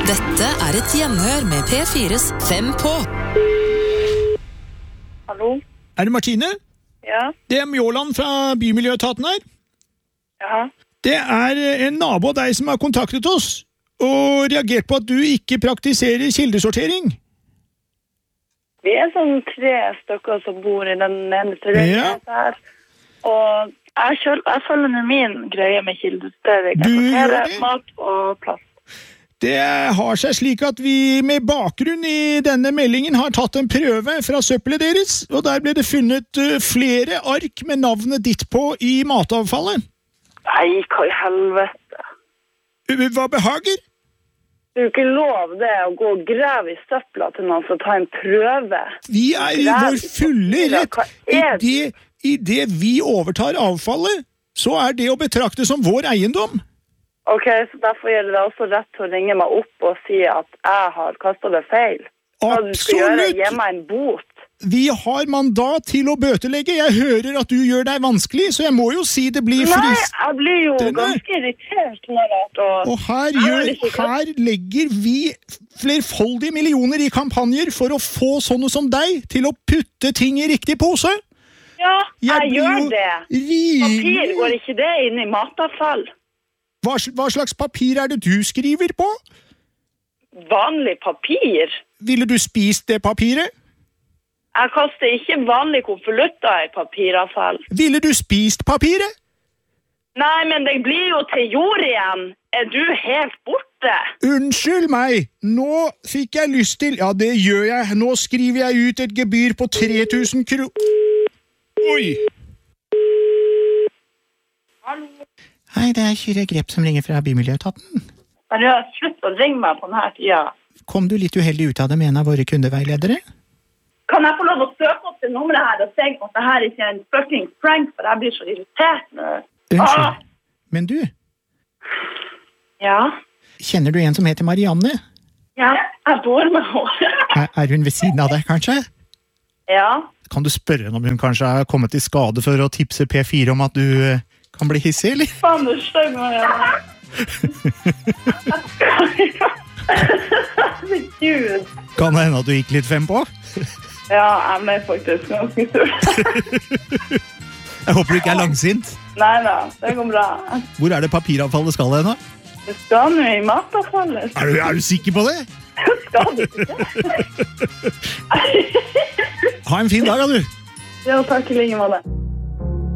Dette et gjenhør med P4's 5 på. Hallo? Det Martine? Ja. Det Mjåland fra Bymiljøetaten her. Ja. Det en nabo av deg som har kontaktet oss, og reagert på at du ikke praktiserer kildesortering. Vi sånn 3 stykker som bor i den ene terrengen her, og jeg følger med min greie med kildesortering. Du gjør det? Mat og plass. Det har seg slik at vi med bakgrunn i denne meldingen har tatt en prøve fra søppelet deres, og der ble det funnet flere ark med navnet ditt på i matavfallet. Nei, hva i helvete? Hva behager? Du ikke lov det å gå og grave i søpla til noen for å ta en prøve. Vi i vår fulle rett. I det vi overtar avfallet, så det å betrakte som vår eiendom. Ok, så derfor gjelder det også rett til å ringe meg opp og si at jeg har kastet det feil. Hva du skal gjøre, gi meg en bot. Vi har mandat til å bøtelegge. Jeg hører at du gjør deg vanskelig, så jeg må jo si det blir fristende. Nei, jeg blir jo ganske irritert når og her legger vi flerfoldige millioner i kampanjer for å få sånne som deg til å putte ting i riktig pose. Ja, jeg gjør det. Papir, går ikke det inn i matavfall? Hva slags papir det du skriver på? Vanlig papir. Ville du spist det papiret? Jeg kaster ikke vanlig konvolutter i papiravfall. Ville du spist papiret? Nei, men det blir jo til jord igjen. Du helt borte? Unnskyld meg, nå fikk jeg lyst til... Ja, det gjør jeg. Nå skriver jeg ut et gebyr på 3000 kroner. Oi! Hallo? Hei, det Kyrre Grepp som ringer fra Bymiljøetaten. Slutt å ringe meg på denne tiden. Kom du litt uheldig ut av det med en av våre kundeveiledere? Kan jeg få lov å søke opp det nummeret her og se at dette ikke en fucking prank, for jeg blir så irritert nå. Unnskyld, men du? Ja? Kjenner du en som heter Marianne? Ja, jeg bor med henne. Hun ved siden av deg, kanskje? Ja. Kan du spørre henne om hun kanskje har kommet i skade for å tipse P4 om at du... kan bli hissig, eller? Faen, du støg meg, ja. Herregud. Kan det hende at du gikk litt 5 på? Ja, jeg ble faktisk ganske sur. Jeg håper du ikke langsint. Nei da, det går bra. Hvor det papiravfallet skal henne? Det skal nå i matavfallet. Er du sikker på det? Skal du ikke? Ha en fin dag, da, du. Ja, takk i like måte.